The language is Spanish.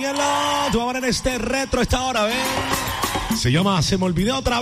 Óyelo, tú vas a ver en este retro esta hora, ¿ves? Se llama Se me olvidó otra vez.